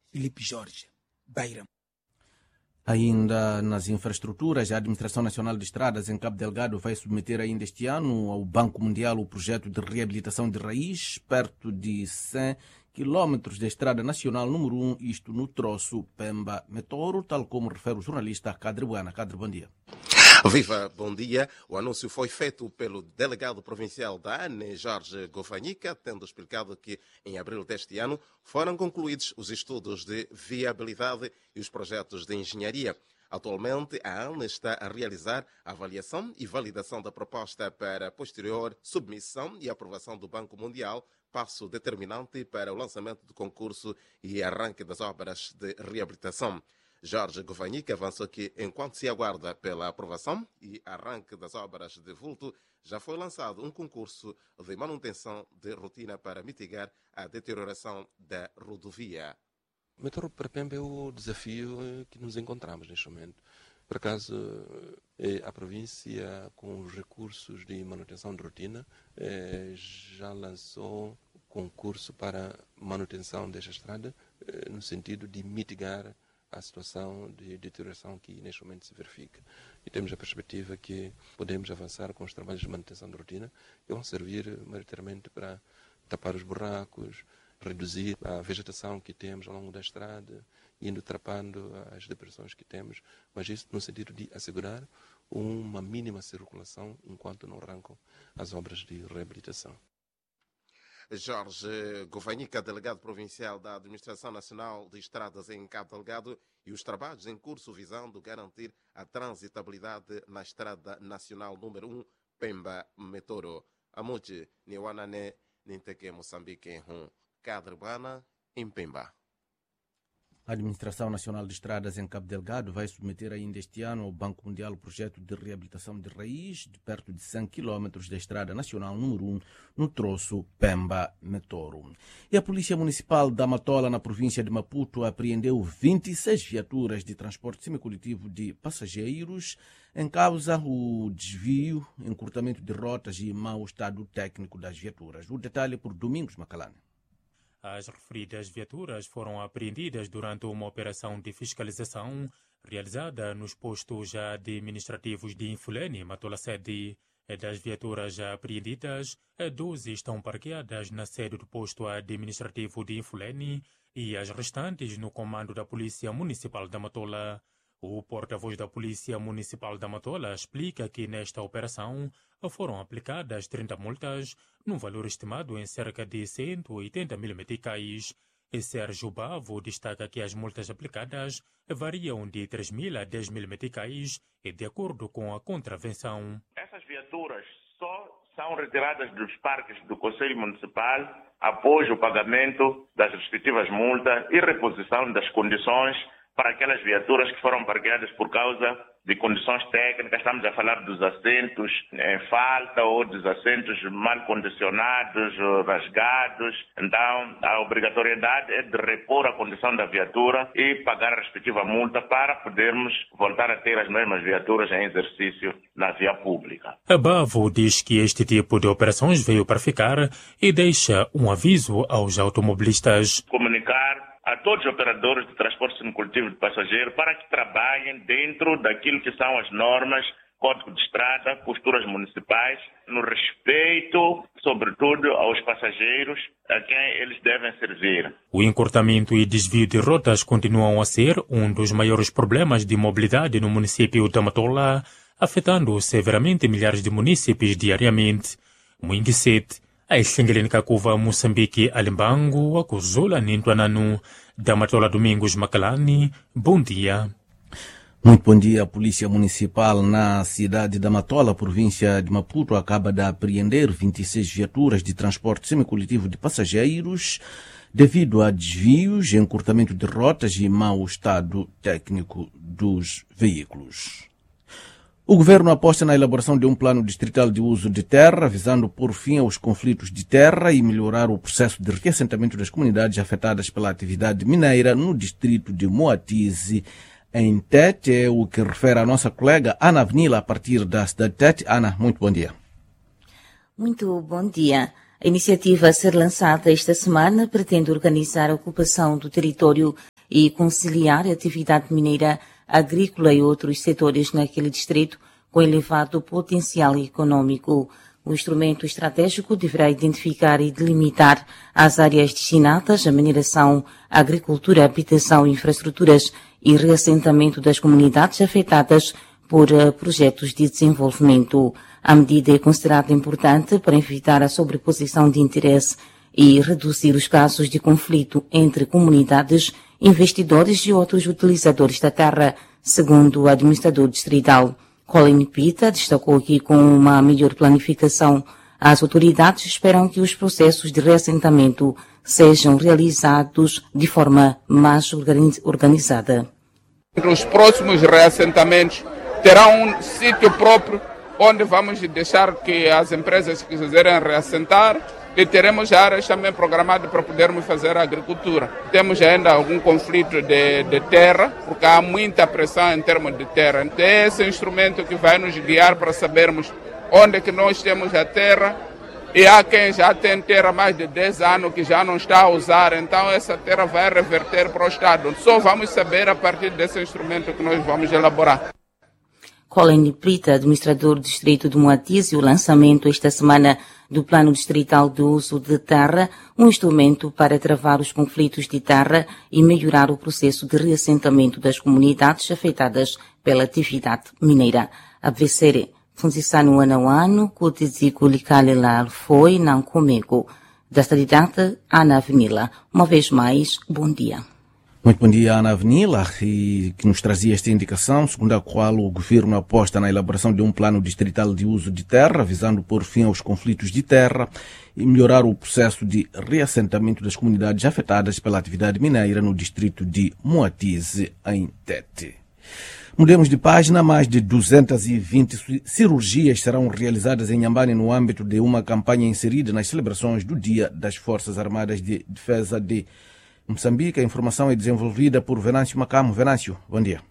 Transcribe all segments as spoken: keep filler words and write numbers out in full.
Filipe Jorge Beira. Ainda nas infraestruturas, a Administração Nacional de Estradas em Cabo Delgado vai submeter ainda este ano ao Banco Mundial o projeto de reabilitação de raiz, perto de cem quilómetros da Estrada Nacional número um, isto no troço Pemba-Metoro, tal como refere o jornalista Cadre Buana. Cadre, bom dia. Viva, bom dia. O anúncio foi feito pelo delegado provincial da ANE, Jorge Govanica, tendo explicado que em abril deste ano foram concluídos os estudos de viabilidade e os projetos de engenharia. Atualmente, a ANE está a realizar a avaliação e validação da proposta para posterior submissão e aprovação do Banco Mundial, passo determinante para o lançamento do concurso e arranque das obras de reabilitação. Jorge Govanica avançou que, enquanto se aguarda pela aprovação e arranque das obras de vulto, já foi lançado um concurso de manutenção de rotina para mitigar a deterioração da rodovia. Metoro para Pemba é o desafio que nos encontramos neste momento. Por acaso, a província, com os recursos de manutenção de rotina, já lançou concurso para manutenção desta estrada, no sentido de mitigar a situação de deterioração que neste momento se verifica. E temos a perspectiva que podemos avançar com os trabalhos de manutenção de rotina, que vão servir maioritariamente para tapar os buracos, reduzir a vegetação que temos ao longo da estrada, indo trapando as depressões que temos, mas isso no sentido de assegurar uma mínima circulação enquanto não arrancam as obras de reabilitação. Jorge Govanica, delegado provincial da Administração Nacional de Estradas em Cabo Delgado, e os trabalhos em curso visando garantir a transitabilidade na Estrada Nacional número um, Pemba-Metoro. Amuji, Niwanane, Ninteke, Moçambique, Hum, Cadrebana, em Pemba. A Administração Nacional de Estradas em Cabo Delgado vai submeter ainda este ano ao Banco Mundial o projeto de reabilitação de raiz de perto de cem quilómetros da Estrada Nacional número um, no troço Pemba-Metoro. E a Polícia Municipal da Matola, na província de Maputo, apreendeu vinte e seis viaturas de transporte semicoletivo de passageiros, em causa o desvio, encurtamento de rotas e mau estado técnico das viaturas. O detalhe é por Domingos Macalane. As referidas viaturas foram apreendidas durante uma operação de fiscalização realizada nos postos administrativos de Infulene, Matola sede. Das viaturas apreendidas, doze estão parqueadas na sede do posto administrativo de Infulene e as restantes no comando da Polícia Municipal da Matola. O porta-voz da Polícia Municipal da Matola explica que nesta operação foram aplicadas trinta multas, num valor estimado em cerca de cento e oitenta mil meticais. E Sérgio Bavo destaca que as multas aplicadas variam de três mil a dez mil meticais e de acordo com a contravenção. Essas viaturas só são retiradas dos parques do Conselho Municipal após o pagamento das respectivas multas e reposição das condições para aquelas viaturas que foram parqueadas por causa de condições técnicas. Estamos a falar dos assentos em falta ou dos assentos mal condicionados, rasgados. Então, a obrigatoriedade é de repor a condição da viatura e pagar a respectiva multa para podermos voltar a ter as mesmas viaturas em exercício na via pública. A Bavo diz que este tipo de operações veio para ficar e deixa um aviso aos automobilistas. Comunicar a todos os operadores de transporte semicoletivo de passageiro para que trabalhem dentro daquilo que são as normas, Código de Estrada, posturas municipais, no respeito, sobretudo, aos passageiros a quem eles devem servir. O encurtamento e desvio de rotas continuam a ser um dos maiores problemas de mobilidade no município da Matola, afetando severamente milhares de munícipes diariamente. Muinguisete, a Islingelinka Kuva, Moçambique, Alimbango, Akuzula, Nintuananu, da Matola Domingos Macalani. Bom dia. Muito bom dia. A Polícia Municipal na cidade da Matola, província de Maputo, acaba de apreender vinte e seis viaturas de transporte semicoletivo de passageiros devido a desvios, encurtamento de rotas e mau estado técnico dos veículos. O governo aposta na elaboração de um plano distrital de uso de terra, visando pôr fim aos conflitos de terra e melhorar o processo de reassentamento das comunidades afetadas pela atividade mineira no distrito de Moatize, em Tete, é o que refere a nossa colega Ana Avenila, a partir da cidade de Tete. Ana, muito bom dia. Muito bom dia. A iniciativa a ser lançada esta semana pretende organizar a ocupação do território e conciliar a atividade mineira, agrícola e outros setores naquele distrito com elevado potencial econômico. O instrumento estratégico deverá identificar e delimitar as áreas destinadas à mineração, agricultura, habitação, infraestruturas e reassentamento das comunidades afetadas por uh, projetos de desenvolvimento. A medida é considerada importante para evitar a sobreposição de interesse e reduzir os casos de conflito entre comunidades, investidores e outros utilizadores da terra, segundo o administrador distrital. Colin Pita destacou que, com uma melhor planificação, as autoridades esperam que os processos de reassentamento sejam realizados de forma mais organizada. Os próximos reassentamentos terão um sítio próprio onde vamos deixar que as empresas que quiserem reassentar, e teremos áreas também programadas para podermos fazer a agricultura. Temos ainda algum conflito de, de terra, porque há muita pressão em termos de terra. Então, é esse instrumento que vai nos guiar para sabermos onde é que nós temos a terra, e há quem já tem terra há mais de dez anos que já não está a usar, então essa terra vai reverter para o Estado. Só vamos saber a partir desse instrumento que nós vamos elaborar. Colin Prita, administrador do distrito de Moatize, o lançamento esta semana do Plano Distrital de Uso de Terra, um instrumento para travar os conflitos de terra e melhorar o processo de reassentamento das comunidades afetadas pela atividade mineira. A V C R, Funzisano Anauano, Kutiziku Likalela foi não comigo. Desta data, Ana Avenila. Uma vez mais, bom dia. Muito bom dia, Ana Avenila, e que nos trazia esta indicação, segundo a qual o governo aposta na elaboração de um plano distrital de uso de terra, visando pôr fim aos conflitos de terra e melhorar o processo de reassentamento das comunidades afetadas pela atividade mineira no distrito de Moatize, em Tete. Mudemos de página. Mais de duzentas e vinte cirurgias serão realizadas em Inhambane no âmbito de uma campanha inserida nas celebrações do Dia das Forças Armadas de Defesa de Moçambique. A informação é desenvolvida por Venâncio Macamo. Venâncio, bom dia.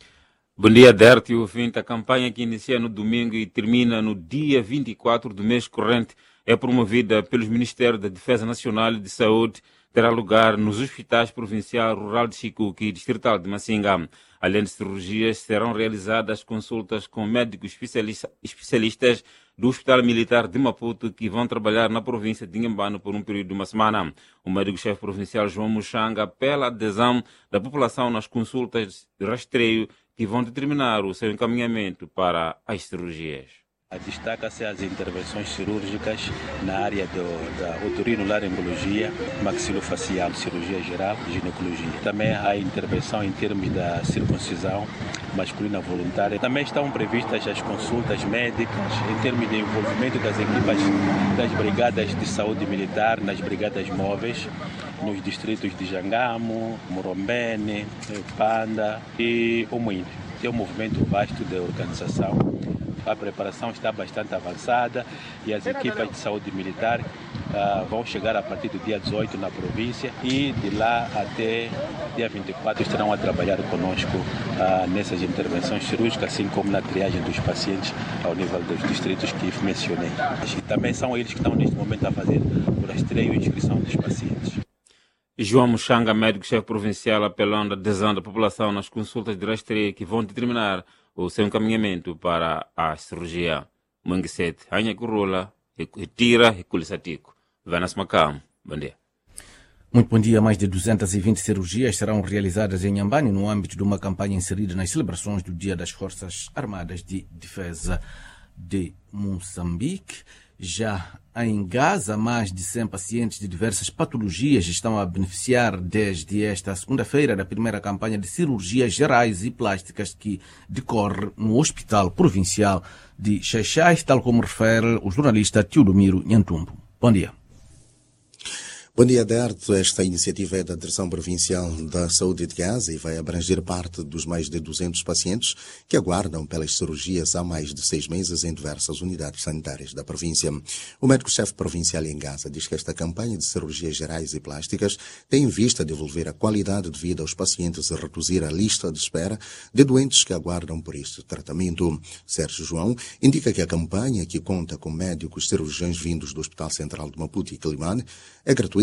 Bom dia, Derti, ouvinte. A campanha que inicia no domingo e termina no dia vinte e quatro do mês corrente é promovida pelos Ministérios da Defesa Nacional e de Saúde. Terá lugar nos hospitais provincial rural de Chicuque e distrital de Massinga. Além de cirurgias, serão realizadas consultas com médicos especialista, especialistas do Hospital Militar de Maputo, que vão trabalhar na província de Inhambane por um período de uma semana. O médico-chefe provincial João Muxanga apela à adesão da população nas consultas de rastreio que vão determinar o seu encaminhamento para as cirurgias. Destaca-se as intervenções cirúrgicas na área do, da otorrinolaringologia, maxilofacial, cirurgia geral e ginecologia. Também há intervenção em termos da circuncisão masculina voluntária. Também estão previstas as consultas médicas em termos de envolvimento das equipas das brigadas de saúde militar, nas brigadas móveis, nos distritos de Jangamo, Murombene, Panda e Umuíne. Tem um movimento vasto de organização. A preparação está bastante avançada e as equipas de saúde militar uh, vão chegar a partir do dia dezoito na província e de lá até dia vinte e quatro estarão a trabalhar conosco uh, nessas intervenções cirúrgicas, assim como na triagem dos pacientes ao nível dos distritos que mencionei. E também são eles que estão neste momento a fazer o rastreio e inscrição dos pacientes. João Muxanga, médico-chefe provincial, apelando à adesão da população nas consultas de rastreio que vão determinar o seu encaminhamento para a cirurgia. Manguesete, Anha Curula, Retira, Reculisatico. Vanas Macam, bom dia. Muito bom dia. Mais de duzentas e vinte cirurgias serão realizadas em Inhambane no âmbito de uma campanha inserida nas celebrações do Dia das Forças Armadas de Defesa de Moçambique. Já em Gaza, mais de cem pacientes de diversas patologias estão a beneficiar desde esta segunda-feira da primeira campanha de cirurgias gerais e plásticas que decorre no Hospital Provincial de Xaixais, tal como refere o jornalista Teodomiro Nhantumbo. Bom dia. Bom dia, Derto. Esta iniciativa é da Direção Provincial da Saúde de Gaza e vai abranger parte dos mais de duzentos pacientes que aguardam pelas cirurgias há mais de seis meses em diversas unidades sanitárias da província. O médico-chefe provincial em Gaza diz que esta campanha de cirurgias gerais e plásticas tem em vista devolver a qualidade de vida aos pacientes e reduzir a lista de espera de doentes que aguardam por este tratamento. Sérgio João indica que a campanha, que conta com médicos cirurgiões vindos do Hospital Central de Maputo e Quelimane, é gratuita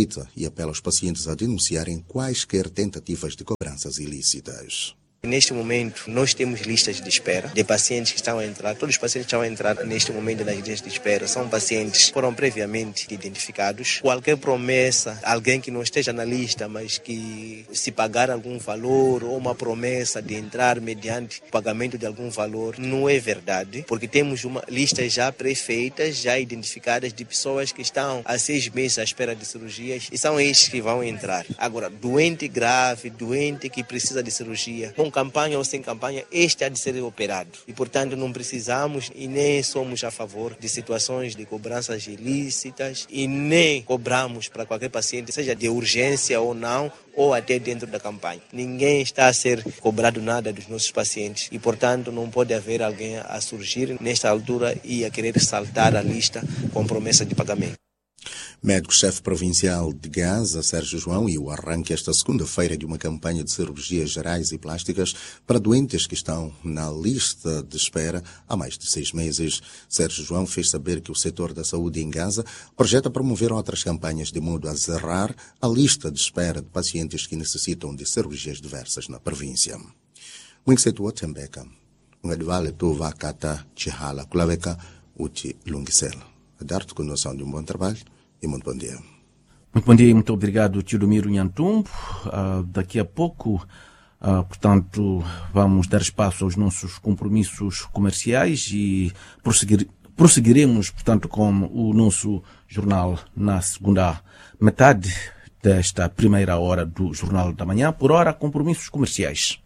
solicita e apela aos pacientes a denunciarem quaisquer tentativas de cobranças ilícitas. Neste momento, nós temos listas de espera de pacientes que estão a entrar. Todos os pacientes que estão a entrar neste momento nas listas de espera são pacientes que foram previamente identificados. Qualquer promessa, alguém que não esteja na lista, mas que se pagar algum valor ou uma promessa de entrar mediante pagamento de algum valor, não é verdade, porque temos uma lista já pré-feitas, já identificadas de pessoas que estão há seis meses à espera de cirurgias e são estes que vão entrar. Agora, doente grave, doente que precisa de cirurgia, com campanha ou sem campanha, este há de ser operado. E, portanto, não precisamos e nem somos a favor de situações de cobranças ilícitas e nem cobramos para qualquer paciente, seja de urgência ou não, ou até dentro da campanha. Ninguém está a ser cobrado nada dos nossos pacientes e, portanto, não pode haver alguém a surgir nesta altura e a querer saltar a lista com promessa de pagamento. Médico-chefe provincial de Gaza, Sérgio João, e o arranque esta segunda-feira de uma campanha de cirurgias gerais e plásticas para doentes que estão na lista de espera há mais de seis meses. Sérgio João fez saber que o setor da saúde em Gaza projeta promover outras campanhas de modo a zerar a lista de espera de pacientes que necessitam de cirurgias diversas na província. Winsetu Otembeka, Ngadvale Tuva Kata Chihala Kulaveka Uti Lungisela. A dar-te continuação de um bom trabalho e muito bom dia. Muito bom dia e muito obrigado, Teodomiro Nhantumbo. Uh, daqui a pouco, uh, portanto, vamos dar espaço aos nossos compromissos comerciais e prosseguir, prosseguiremos, portanto, com o nosso jornal na segunda metade desta primeira hora do Jornal da Manhã. Por hora, compromissos comerciais.